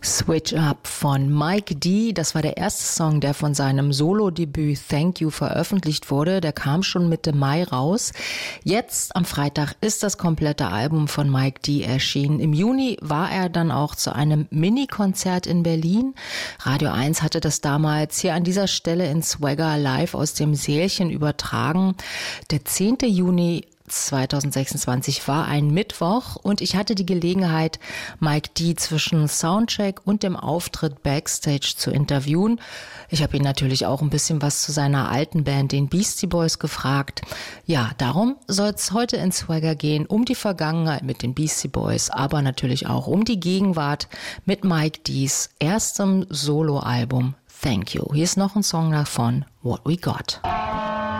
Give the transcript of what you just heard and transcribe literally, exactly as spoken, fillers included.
Switch Up von Mike D. Das war der erste Song, der von seinem Solo-Debüt Thank You veröffentlicht wurde. Der kam schon Mitte Mai raus. Jetzt am Freitag ist das komplette Album von Mike D. erschienen. Im Juni war er dann auch zu einem Mini-Konzert in Berlin. Radio eins hatte das damals hier an dieser Stelle in Swagger live aus dem Sälchen übertragen. Der zehnte Juni zweitausendsechsundzwanzig war ein Mittwoch und ich hatte die Gelegenheit, Mike D. zwischen Soundcheck und dem Auftritt Backstage zu interviewen. Ich habe ihn natürlich auch ein bisschen was zu seiner alten Band, den Beastie Boys, gefragt. Ja, darum soll es heute in Swagger gehen, um die Vergangenheit mit den Beastie Boys, aber natürlich auch um die Gegenwart mit Mike D.'s erstem Soloalbum Thank You. Hier ist noch ein Song davon, What We Got.